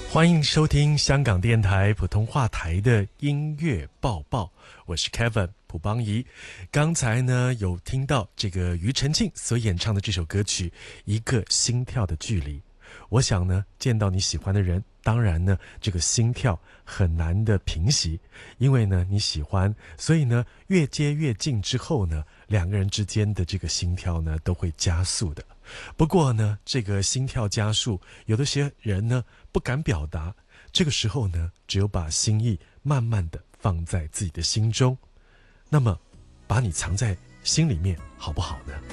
欢迎收听香港电台普通话台的音乐报报，我是 Kevin 蒲邦仪。刚才呢有听到这个庾澄庆所演唱的这首歌曲《一个心跳的距离》。我想呢，见到你喜欢的人，当然呢，这个心跳很难的平息，因为呢你喜欢，所以呢越接越近之后呢，两个人之间的这个心跳呢都会加速的。不过呢，这个心跳加速，有的些人呢不敢表达，这个时候呢，只有把心意慢慢的放在自己的心中，那么把你藏在心里面，好不好呢？